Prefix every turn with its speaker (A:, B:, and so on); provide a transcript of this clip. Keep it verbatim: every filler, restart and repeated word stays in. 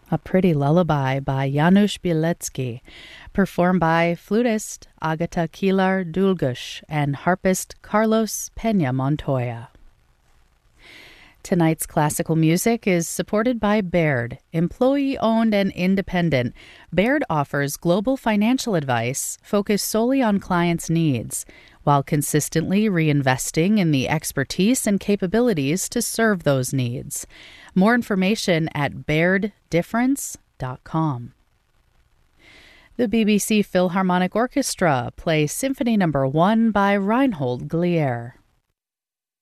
A: A Pretty Lullaby by Janusz Bielecki, performed by flutist Agata Kilar Dulgush and harpist Carlos Peña Montoya. Tonight's classical music is supported by Baird, employee-owned and independent. Baird offers global financial advice focused solely on clients' needs, while consistently reinvesting in the expertise and capabilities to serve those needs. More information at baird difference dot com. The B B C Philharmonic Orchestra play Symphony Number One by Reinhold Glier.